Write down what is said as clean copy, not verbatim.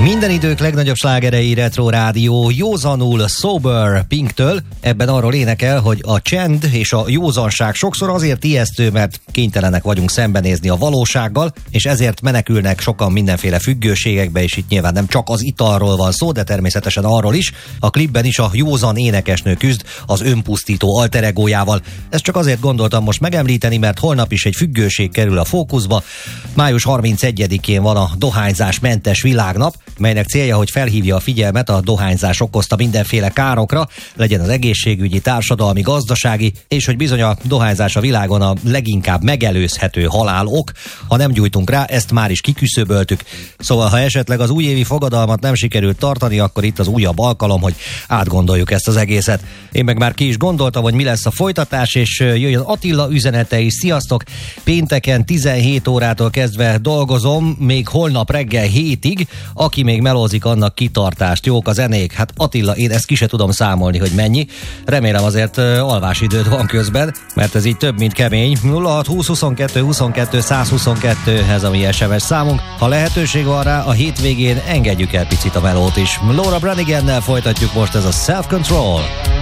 Minden idők legnagyobb slágerei Retro Rádió, józanul Sober Pinktől. Ebben arról énekel, hogy a csend és a józanság sokszor azért ijesztő, mert kénytelenek vagyunk szembenézni a valósággal, és ezért menekülnek sokan mindenféle függőségekbe, és itt nyilván nem csak az italról van szó, de természetesen arról is. A klipben is a józan énekesnő küzd az önpusztító alter egójával. Ezt csak azért gondoltam most megemlíteni, mert holnap is egy függőség kerül a fókuszba. Május 31-én van a dohányzásmentes világnap, melynek célja, hogy felhívja a figyelmet a dohányzás okozta mindenféle károkra, legyen az egészségügyi, társadalmi, gazdasági, és hogy bizony a dohányzás a világon a leginkább megelőzhető halálok. Ha nem gyújtunk rá, ezt már is kiküszöböltük. Szóval, ha esetleg az újévi fogadalmat nem sikerült tartani, akkor itt az újabb alkalom, hogy átgondoljuk ezt az egészet. Én meg már ki is gondoltam, hogy mi lesz a folytatás, és jöjjön Attila üzenete is. Sziasztok! Pénteken 17 órától kezdve dolgozom, még holnap reggel 7-ig. Aki még melózik, annak kitartást. Jók a zenék. Hát Attila, én ezt ki se tudom számolni, hogy mennyi. Remélem azért alvásidőd van közben, mert ez így több, mint kemény. 0620 22 22 122, ez a mi SMS számunk. Ha lehetőség van rá, a hétvégén engedjük el picit a melót is. Laura Branigannel folytatjuk most, ez a Self Control.